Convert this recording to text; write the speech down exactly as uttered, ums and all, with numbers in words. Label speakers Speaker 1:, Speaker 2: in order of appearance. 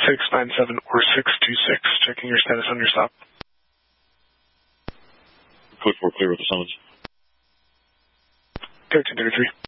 Speaker 1: six nine seven or six two six. Checking your status on your stop.
Speaker 2: Code four clear with the summons.
Speaker 1: thirteen thirty-three.